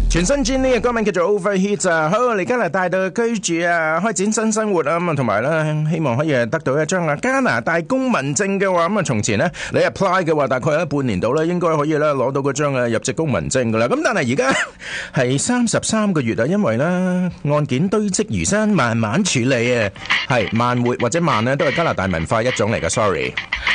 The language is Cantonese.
全新專呢個歌名叫做 Overheat 啊，好嚟加拿大度居住啊，開展新生活啊，咁啊同埋咧希望可以得到一張加拿大公民證嘅話，咁啊從前呢，你 apply 嘅話，大概喺半年度咧應該可以咧攞到嗰張入籍公民證噶啦，咁但係而家係33個月啊，因為咧案件堆積如山，慢慢處理啊，係慢活或者慢呢都係加拿大文化一種嚟嘅 ，sorry。